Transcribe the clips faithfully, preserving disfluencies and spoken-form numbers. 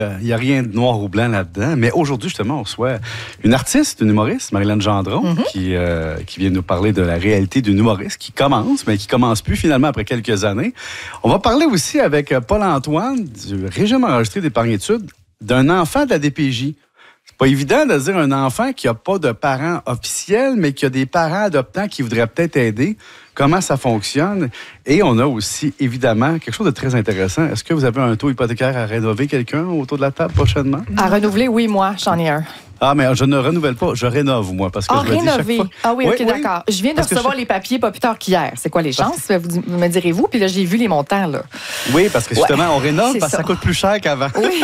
Il n'y a rien de noir ou blanc là-dedans. Mais aujourd'hui, justement, on reçoit une artiste, une humoriste, Marilyn Gendron, mm-hmm. qui, euh, qui vient nous parler de la réalité d'une humoriste qui commence, mais qui ne commence plus finalement après quelques années. On va parler aussi avec Paul-Antoine du régime enregistré d'épargne-études d'un enfant de la D P J. C'est pas évident de dire un enfant qui n'a pas de parents officiels, mais qui a des parents adoptants qui voudraient peut-être aider. Comment ça fonctionne? Et on a aussi, évidemment, quelque chose de très intéressant. Est-ce que vous avez un taux hypothécaire à rénover quelqu'un autour de la table prochainement? À renouveler, oui, moi, j'en ai un. Ah, mais je ne renouvelle pas, je rénove, moi, parce que ah, je me dis chaque fois... Ah oui, oui OK, oui, d'accord. Je viens de recevoir je... les papiers pas plus tard qu'hier. C'est quoi les chances, vous me direz-vous? Puis là, j'ai vu les montants, là. Oui, parce que justement, ouais, on rénove parce que ça. ça coûte plus cher qu'avant. Oui.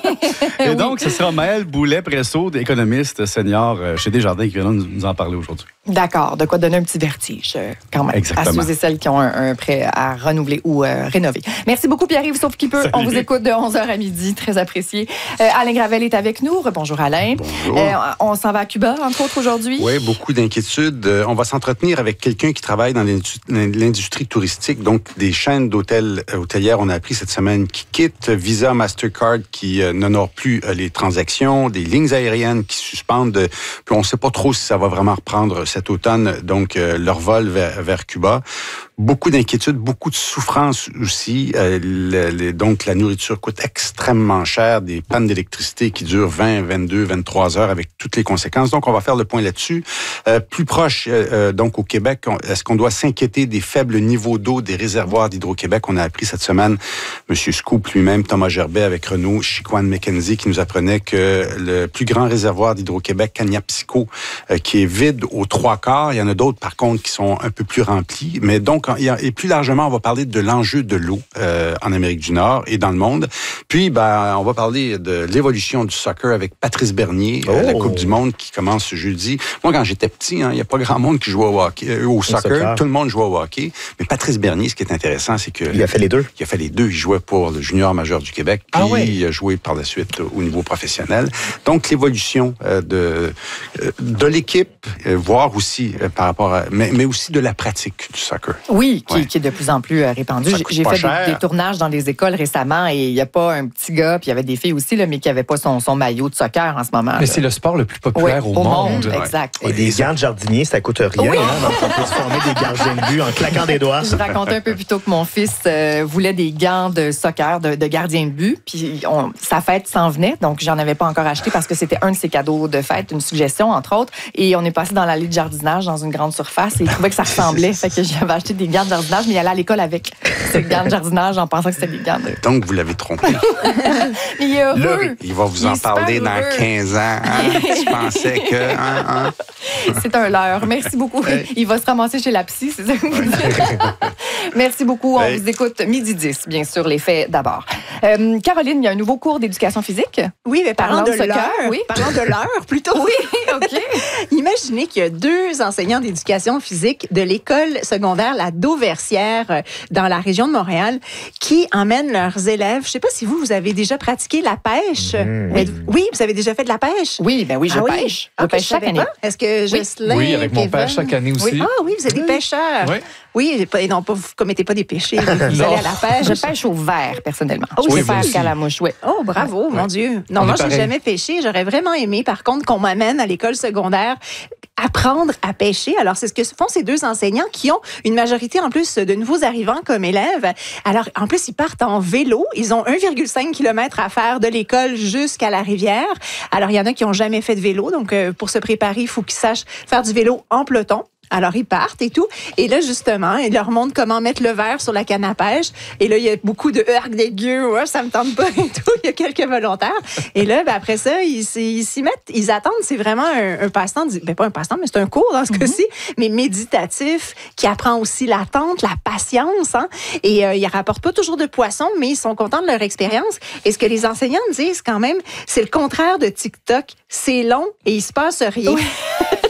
Et donc, oui. ce sera Maëlle Boulet-Presso, économiste senior chez Desjardins, qui vient nous en parler aujourd'hui. D'accord, de quoi donner un petit vertige, quand même, exactement. à ceux et celles qui ont un, un prêt à renouveler ou euh, rénover. Merci beaucoup, Pierre-Yves, sauf qui peut. Salut. On vous écoute de onze heures à midi, très apprécié. Euh, Alain Gravel est avec nous. Bonjour, Alain. Bonjour. Euh, on s'en va à Cuba, entre autres, aujourd'hui. Oui, beaucoup d'inquiétudes. Euh, on va s'entretenir avec quelqu'un qui travaille dans l'industrie touristique, donc des chaînes d'hôtels euh, hôtelières, on a appris cette semaine, qui quittent, Visa, Mastercard qui euh, n'honorent plus euh, les transactions, des lignes aériennes qui suspendent, euh, puis on ne sait pas trop si ça va vraiment reprendre cet automne, donc euh, leur vol vers, vers Cuba. Beaucoup d'inquiétudes, beaucoup de souffrance aussi. Euh, le, le, donc, la nourriture coûte extrêmement cher, des pannes d'électricité qui durent vingt, vingt-deux, vingt-trois heures avec toutes les conséquences. Donc, on va faire le point là-dessus. Euh, plus proche, euh, donc au Québec, on, est-ce qu'on doit s'inquiéter des faibles niveaux d'eau des réservoirs d'Hydro-Québec? On a appris cette semaine, M. Scoop lui-même, Thomas Gerbet avec Renaud, Chiquan McKenzie, qui nous apprenait que le plus grand réservoir d'Hydro-Québec, Kaniapsiko, euh, qui est vide aux trois quarts. Il y en a d'autres, par contre, qui sont un peu plus remplis. Mais donc, et plus largement, on va parler de l'enjeu de l'eau euh, en Amérique du Nord et dans le monde. Puis, ben, on va parler de l'évolution du soccer avec Patrice Bernier, oh. euh, la Coupe du monde qui commence ce jeudi. Moi, quand j'étais petit, il hein, n'y a pas grand monde qui jouait au, hockey, euh, au soccer. soccer. Tout le monde jouait au hockey. Mais Patrice Bernier, ce qui est intéressant, c'est que... Il a fait les deux. Il a fait les deux. Il jouait pour le junior majeur du Québec. Puis, ah ouais. il a joué par la suite au niveau professionnel. Donc, l'évolution euh, de, euh, de l'équipe, euh, voire aussi euh, par rapport à... Mais, mais aussi de la pratique du soccer. Oui, qui, ouais. qui est de plus en plus euh, répandu. J'ai fait des, des tournages dans des écoles récemment et il n'y a pas un petit gars, puis il y avait des filles aussi, là, mais qui n'avaient pas son, son maillot de soccer en ce moment. Mais là. C'est le sport le plus populaire oui, au, au monde. monde. Exact. Et des gants de jardinier, ça coûte rien. Oui. Hein, donc on peut se former des gardiens de but en claquant des doigts. Je racontais un peu plus tôt que mon fils euh, voulait des gants de soccer, de, de gardien de but, puis on, sa fête s'en venait, donc j'en avais pas encore acheté parce que c'était un de ses cadeaux de fête, une suggestion entre autres, et on est passé dans l'allée de jardinage dans une grande surface et il trouvait que ça ressemblait, fait que j'avais acheté des gants de jardinage, mais il allait à l'école avec ce gants de jardinage en pensant que c'était des gants de... Donc, vous l'avez trompé. Mais il est heureux. Là, il va vous il en parler dans quinze ans. Hein? Je pensais que... Hein, hein? C'est un leurre. Merci beaucoup. Hey. Il va se ramasser chez la psy, c'est ça que vous dites? Merci beaucoup. On hey. vous écoute midi dix, bien sûr, les faits d'abord. Euh, Caroline, il y a un nouveau cours d'éducation physique. Oui, mais parlant, parlant de, de l'heure. Oui. Parlant de l'heure, plutôt. Oui, OK. Imaginez qu'il y a deux enseignants d'éducation physique de l'école secondaire La Dauversière dans la région de Montréal qui emmènent leurs élèves. Je ne sais pas si vous, vous avez déjà pratiqué la pêche. Mmh. Mais, oui, vous avez déjà fait de la pêche? Oui, ben oui, je ah, pêche. Oui. Je okay, pêche chaque année. Pas. Est-ce que Jocelyn, Oui, avec mon Kevin... père chaque année aussi. Oui. Ah oui, vous êtes des pêcheurs. Oui. Oui, et non, pas, vous ne commettez pas des péchés. Vous allez à la pêche. Je pêche au verre, personnellement. Oh, je oui, pêche qu'à la mouche, oui. Oh, bravo, oui. Mon Dieu. Non, On moi, je n'ai jamais pêché. J'aurais vraiment aimé, par contre, qu'on m'amène à l'école secondaire apprendre à pêcher. Alors, c'est ce que font ces deux enseignants qui ont une majorité, en plus, de nouveaux arrivants comme élèves. Alors, en plus, ils partent en vélo. Ils ont un virgule cinq kilomètres à faire de l'école jusqu'à la rivière. Alors, il y en a qui n'ont jamais fait de vélo. Donc, euh, pour se préparer, il faut qu'ils sachent faire du vélo en peloton. Alors, ils partent et tout. Et là, justement, ils leur montrent comment mettre le verre sur la canne à pêche. Et là, il y a beaucoup de arcs dégueux. Ouais, ça me tente pas et tout. Il y a quelques volontaires. Et là, ben, après ça, ils, ils s'y mettent, ils attendent. C'est vraiment un, un passe-temps, ben, pas un passe-temps, mais c'est un cours dans ce mm-hmm. cas-ci, mais méditatif, qui apprend aussi l'attente, la patience. Hein? Et euh, ils rapportent pas toujours de poissons, mais ils sont contents de leur expérience. Et ce que les enseignants disent quand même, c'est le contraire de TikTok. C'est long et il se passe rien. Oui.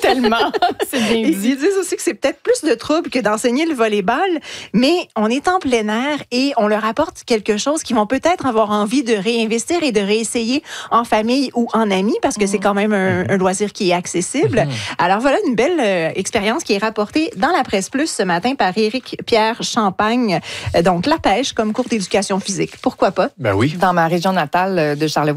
Tellement, c'est bien Ils dit. disent aussi que c'est peut-être plus de trouble que d'enseigner le volleyball, mais on est en plein air et on leur apporte quelque chose qu'ils vont peut-être avoir envie de réinvestir et de réessayer en famille ou en amis, parce que c'est quand même un, un loisir qui est accessible. Mm-hmm. Alors voilà une belle euh, expérience qui est rapportée dans la Presse Plus ce matin par Éric-Pierre Champagne. Euh, donc la pêche comme cours d'éducation physique. Pourquoi pas? Ben oui. Dans ma région natale de Charlevoix,